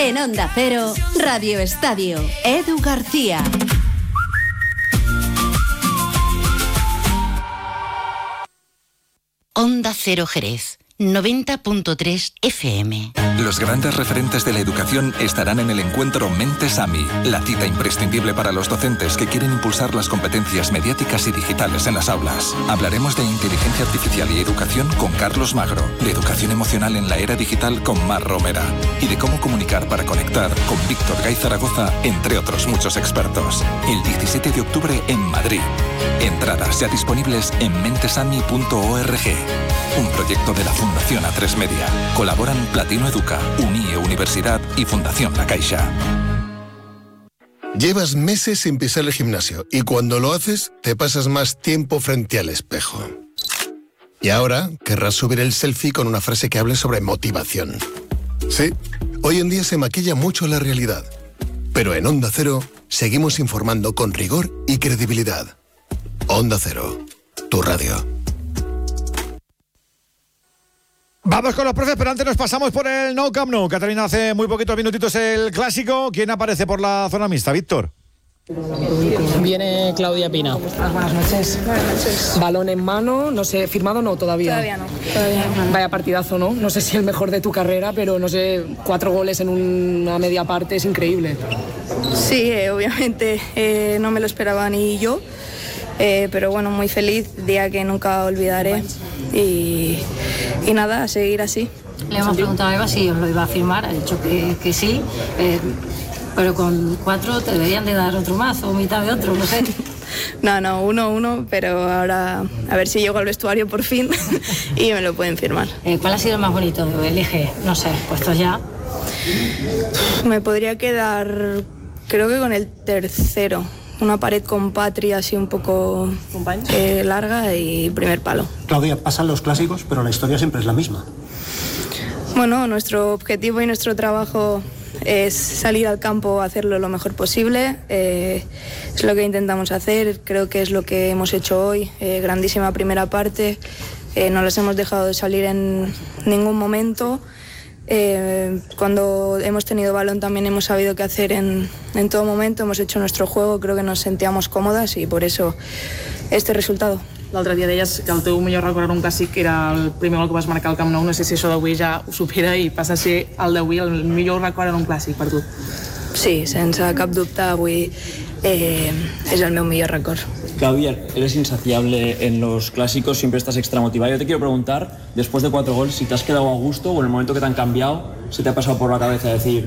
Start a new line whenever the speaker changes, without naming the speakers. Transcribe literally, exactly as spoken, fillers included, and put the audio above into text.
En Onda Cero, Radio Estadio, Edu García.
Onda Cero Jerez, noventa punto tres F M.
Los grandes referentes de la educación estarán en el encuentro Mentes AMI, la cita imprescindible para los docentes que quieren impulsar las competencias mediáticas y digitales en las aulas. Hablaremos de inteligencia artificial y educación con Carlos Magro, de educación emocional en la era digital con Mar Romera y de cómo comunicar para conectar con Víctor Gay Zaragoza, entre otros muchos expertos. El diecisiete de octubre en Madrid. Entradas ya disponibles en mentesami punto org. Un proyecto de la Fundación A tres Media. Colaboran Platino Educa, Unie Universidad y Fundación La Caixa.
Llevas meses sin pisar el gimnasio y cuando lo haces te pasas más tiempo frente al espejo. Y ahora querrás subir el selfie con una frase que hable sobre motivación. Sí, hoy en día se maquilla mucho la realidad. Pero en Onda Cero seguimos informando con rigor y credibilidad. Onda Cero, tu radio.
Vamos con los profes, pero antes nos pasamos por el Nou Camp Nou. Catalina, hace muy poquitos minutitos el clásico. ¿Quién aparece por la zona mixta, Víctor?
Viene Claudia Pina.
Ah, buenas noches. Buenas noches.
Balón en mano, no sé, ¿firmado no todavía?
Todavía no. Todavía no.
Vaya partidazo, ¿no? No sé si el mejor de tu carrera, pero no sé, cuatro goles en una media parte es increíble.
Sí, eh, obviamente eh, no me lo esperaba ni yo, eh, pero bueno, muy feliz, día que nunca olvidaré y, y nada, a seguir así.
Le hemos preguntado a Eva si os lo iba a firmar, ha dicho que, que sí. Eh, Pero con cuatro te deberían de dar otro más o mitad de otro, no sé.
No, no, uno, uno, pero ahora a ver si llego al vestuario por fin y me lo pueden firmar.
Eh, ¿Cuál ha sido el más bonito? Elige, no sé, puestos ya.
Me podría quedar, creo que con el tercero. Una pared con Patria así un poco eh, larga y primer palo.
Claudia, pasan los clásicos, pero la historia siempre es la misma.
Bueno, nuestro objetivo y nuestro trabajo es salir al campo a hacerlo lo mejor posible. Eh, es lo que intentamos hacer, creo que es lo que hemos hecho hoy. Eh, grandísima primera parte, eh, no las hemos dejado de salir en ningún momento. Eh, cuando hemos tenido balón también hemos sabido qué hacer en, en todo momento, hemos hecho nuestro juego, creo que nos sentíamos còmodes i por eso este resultado.
L'altre dia deies que el teu millor record en un clàssic era el primer gol que vas marcar al Camp Nou. No sé si això d'avui ja ho supera i passa a ser el d'avui el millor record en un clàssic per tu.
Sí, sense cap dubte avui eh, es el meu millor record.
Claudia, eres insaciable en los clásicos, siempre estás extra motivada. Yo te quiero preguntar, después de cuatro goles, si te has quedado a gusto o en el momento que te han cambiado, se te ha pasado por la cabeza decir,